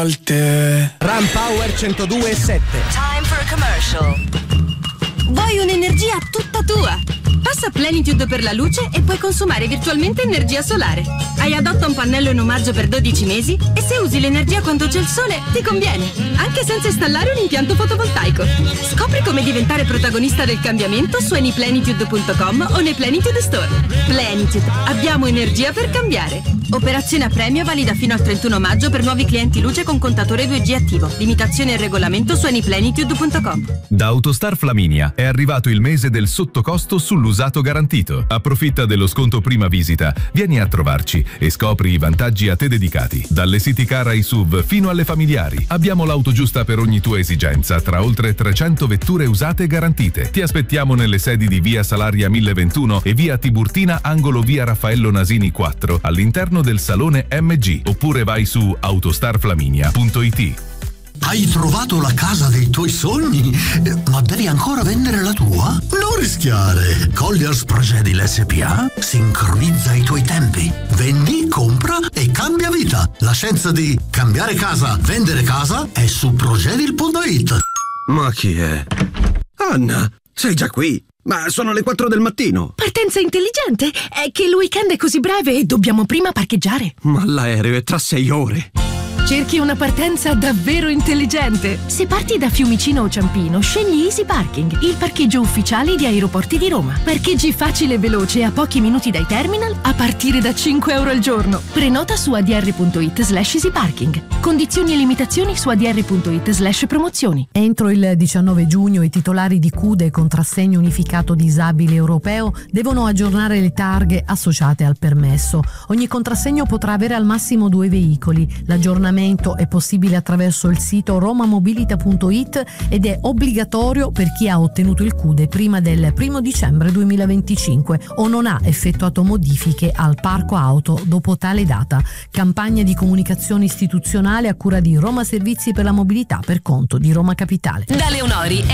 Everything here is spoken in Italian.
Ram Power 102.7. Time for a commercial. Vuoi un'energia tutta tua? Passa Plenitude per la luce e puoi consumare virtualmente energia solare. Hai Adotta un pannello in omaggio per 12 mesi e se usi l'energia quando c'è il sole ti conviene, anche senza installare un impianto fotovoltaico. Scopri come diventare protagonista del cambiamento su anyplenitude.com o nei Plenitude Store. Plenitude, abbiamo energia per cambiare. Operazione a premio valida fino al 31 maggio per nuovi clienti luce con contatore 2G attivo. Limitazione e regolamento su anyplenitude.com. Da Autostar Flaminia è arrivato il mese del sottocosto sull'usato garantito. Approfitta dello sconto prima visita, vieni a trovarci e scopri i vantaggi a te dedicati. Dalle city car ai SUV fino alle familiari. Abbiamo l'auto giusta per ogni tua esigenza, tra oltre 300 vetture usate garantite. Ti aspettiamo nelle sedi di via Salaria 1021 e via Tiburtina angolo via Raffaello Nasini 4 all'interno del salone MG, oppure vai su autostarflaminia.it. Hai trovato la casa dei tuoi sogni, ma devi ancora vendere la tua? Non rischiare! Colliers Progedil SPA sincronizza i tuoi tempi. Vendi, compra e cambia vita. La scienza di cambiare casa, vendere casa è su progedil.it. Ma chi è? Anna, sei già qui? Ma sono le 4 del mattino. Partenza intelligente? È che il weekend è così breve e dobbiamo prima parcheggiare. Ma l'aereo è tra 6 ore. Cerchi una partenza davvero intelligente? Se parti da Fiumicino o Ciampino, scegli Easy Parking, il parcheggio ufficiale di Aeroporti di Roma. Parcheggi facile e veloce a pochi minuti dai terminal a partire da 5 euro al giorno. Prenota su adr.it/easyparking. Condizioni e limitazioni su adr.it/promozioni. Entro il 19 giugno i titolari di CUDE contrassegno unificato disabile europeo devono aggiornare le targhe associate al permesso. Ogni contrassegno potrà avere al massimo 2 veicoli. L'aggiornamento è possibile attraverso il sito romamobilita.it ed è obbligatorio per chi ha ottenuto il CUDE prima del 1 dicembre 2025 o non ha effettuato modifiche al parco auto dopo tale data. Campagna di comunicazione istituzionale a cura di Roma Servizi per la Mobilità per conto di Roma Capitale. Da Leonori